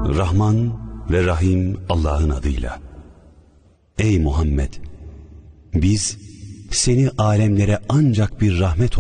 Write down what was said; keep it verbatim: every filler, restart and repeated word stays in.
Rahman ve Rahim Allah'ın adıyla. Ey Muhammed! Biz seni alemlere ancak bir rahmet